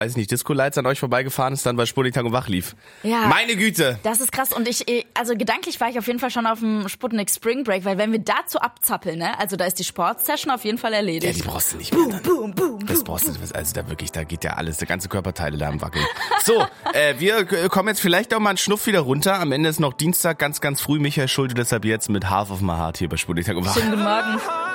weiß ich nicht, Disco-Lights an euch vorbeigefahren ist, dann bei Sputnik Tag und Wach lief. Ja. Meine Güte! Das ist krass und also gedanklich war ich auf jeden Fall schon auf dem Sputnik Spring Break, weil wenn wir dazu abzappeln, ne, also da ist die Sportsession auf jeden Fall erledigt. Ja, die brauchst du nicht mehr. Das brauchst du nicht. Also da wirklich, da geht ja alles, der ganze Körperteile da am Wackeln. So, wir kommen jetzt vielleicht auch mal einen Schnuff wieder runter. Am Ende ist noch Dienstag, ganz, ganz früh. Michael Schulte, deshalb jetzt mit Half of My Heart hier bei Sputnik Tag und Wach. Schönen guten Morgen.